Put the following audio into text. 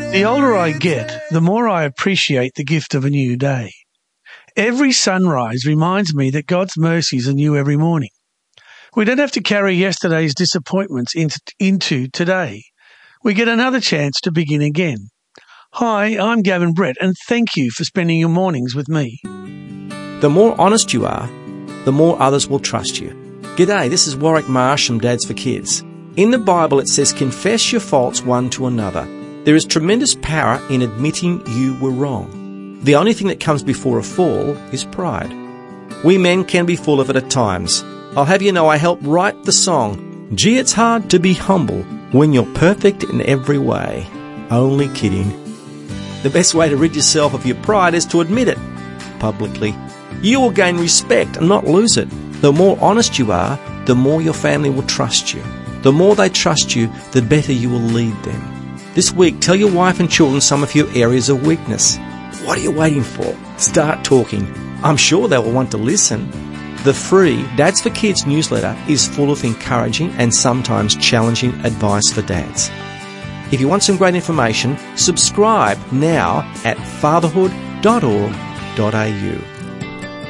The older I get, the more I appreciate the gift of a new day. Every sunrise reminds me that God's mercies are new every morning. We don't have to carry yesterday's disappointments into today. We get another chance to begin again. Hi, I'm Gavin Brett, and thank you for spending your mornings with me. The more honest you are, the more others will trust you. G'day, this is Warwick Marsh from Dads for Kids. In the Bible it says, confess your faults one to another. There is tremendous power in admitting you were wrong. The only thing that comes before a fall is pride. We men can be full of it at times. I'll have you know I helped write the song, Gee, It's Hard to Be Humble When You're Perfect in Every Way. Only kidding. The best way to rid yourself of your pride is to admit it publicly. You will gain respect and not lose it. The more honest you are, the more your family will trust you. The more they trust you, the better you will lead them. This week, tell your wife and children some of your areas of weakness. What are you waiting for? Start talking. I'm sure they will want to listen. The free Dads for Kids newsletter is full of encouraging and sometimes challenging advice for dads. If you want some great information, subscribe now at fatherhood.org.au.